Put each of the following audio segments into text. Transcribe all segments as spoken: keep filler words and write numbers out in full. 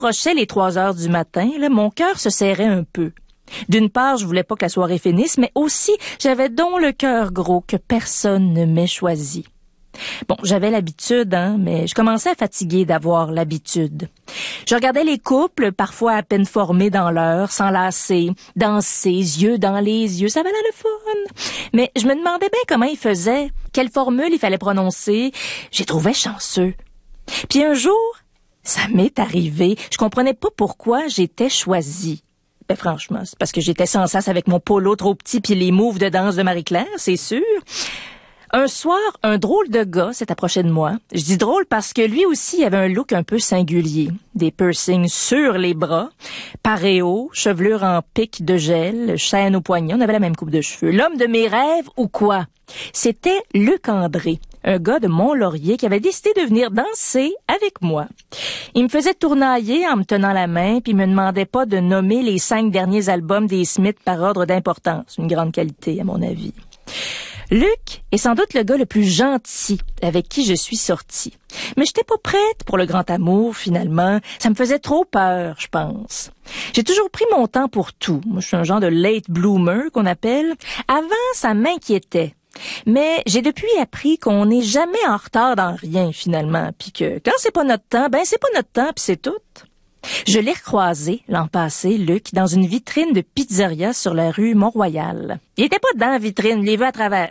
approchait les trois heures du matin, là, mon cœur se serrait un peu. D'une part, je voulais pas que la soirée finisse, mais aussi, j'avais donc le cœur gros que personne ne m'ait choisi. Bon, j'avais l'habitude, hein, mais je commençais à fatiguer d'avoir l'habitude. Je regardais les couples, parfois à peine formés dans l'heure, s'enlacer, danser, yeux dans les yeux, ça valait le fun. Mais je me demandais bien comment ils faisaient, quelle formule il fallait prononcer. J'y trouvais chanceux. Puis un jour, ça m'est arrivé. Je comprenais pas pourquoi j'étais choisie. Ben franchement, c'est parce que j'étais sans sas avec mon polo trop petit puis les moves de danse de Marie-Claire, c'est sûr. Un soir, un drôle de gars s'est approché de moi. Je dis drôle parce que lui aussi avait un look un peu singulier. Des piercings sur les bras, paréo, chevelure en pic de gel, chaîne au poignet. On avait la même coupe de cheveux. L'homme de mes rêves ou quoi? C'était Luc André, un gars de Mont-Laurier qui avait décidé de venir danser avec moi. Il me faisait tournailler en me tenant la main puis il me demandait pas de nommer les cinq derniers albums des Smiths par ordre d'importance. Une grande qualité, à mon avis. Luc est sans doute le gars le plus gentil avec qui je suis sortie. Mais j'étais pas prête pour le grand amour, finalement. Ça me faisait trop peur, je pense. J'ai toujours pris mon temps pour tout. Moi, je suis un genre de late bloomer qu'on appelle. Avant, ça m'inquiétait. Mais j'ai depuis appris qu'on n'est jamais en retard dans rien, finalement. Puis que quand c'est pas notre temps, ben c'est pas notre temps, puis c'est tout. Je l'ai recroisé l'an passé, Luc, dans une vitrine de pizzeria sur la rue Mont-Royal. Il était pas dans la vitrine, il les vu à travers.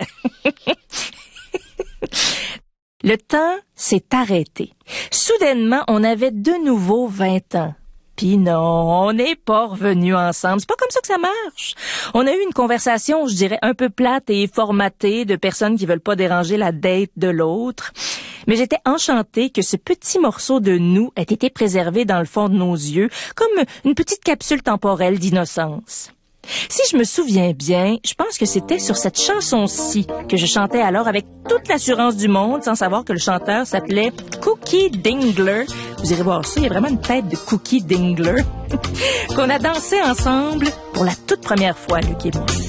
Le temps s'est arrêté. Soudainement, on avait de nouveau vingt ans. Puis non, on n'est pas revenus ensemble. C'est pas comme ça que ça marche. On a eu une conversation, je dirais, un peu plate et formatée de personnes qui veulent pas déranger la date de l'autre. Mais j'étais enchantée que ce petit morceau de nous ait été préservé dans le fond de nos yeux, comme une petite capsule temporelle d'innocence. Si je me souviens bien, je pense que c'était sur cette chanson-ci que je chantais alors avec toute l'assurance du monde, sans savoir que le chanteur s'appelait Cookie Dingler. Vous irez voir ça, il y a vraiment une tête de Cookie Dingler. Qu'on a dansé ensemble pour la toute première fois, Luc et moi.